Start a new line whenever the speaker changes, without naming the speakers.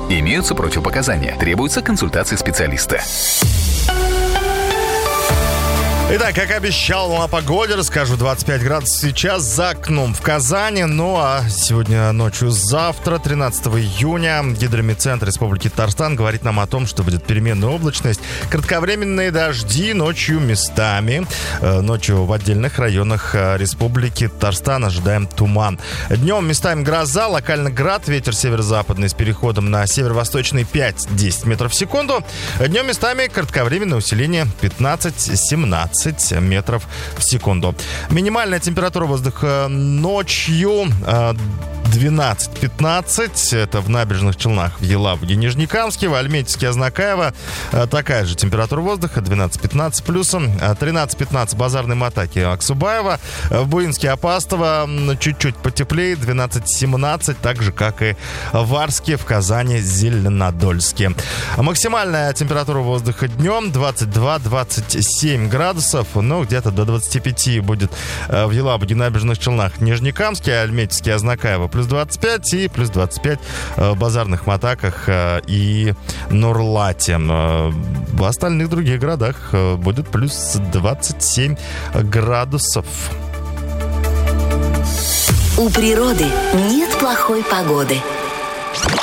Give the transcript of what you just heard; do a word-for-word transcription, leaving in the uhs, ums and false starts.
Имеются противопоказания. Требуется консультация специалиста.
Итак, как обещал, на погоде расскажу. двадцать пять градусов сейчас за окном в Казани. Ну а сегодня ночью, завтра, тринадцатого июня, Гидромедцентр Республики Татарстан говорит нам о том, что будет переменная облачность, кратковременные дожди ночью местами. Ночью в отдельных районах Республики Татарстан ожидаем туман. Днем местами гроза, локально град, ветер северо-западный с переходом на северо-восточный пять-десять метров в секунду. Днем местами кратковременное усиление пятнадцать-семнадцать метров в секунду. Минимальная температура воздуха ночью двенадцать-пятнадцать. Это в Набережных Челнах, в Елабуге, Нижнекамске, в Альметьевске, Азнакаево. Такая же температура воздуха, двенадцать-пятнадцать плюсом. тринадцать-пятнадцать Базарной Матаки, Аксубаева. В Буинске, Апастово чуть-чуть потеплее, двенадцать-семнадцать. Так же, как и в Арске, в Казани, Зеленодольске. Максимальная температура воздуха днем двадцать два-двадцать семь градусов. Ну, где-то до двадцать пять будет в Елабуге, Набережных Челнах, Нижнекамске, Альметьевске, Азнакаево плюс двадцать пять и плюс двадцать пять в Базарных Матаках и Нурлате. В остальных других городах будет плюс двадцать семь градусов.
У природы нет плохой погоды.